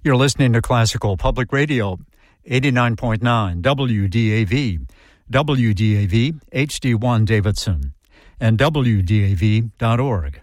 You're listening to Classical Public Radio, 89.9 WDAV, WDAV HD1 Davidson, and WDAV.org.